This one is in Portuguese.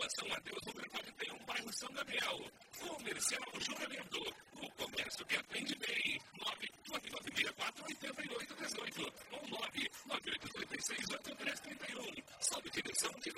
Rua São Mateus, número 41, bairro São Gabriel. Comercial Juramento.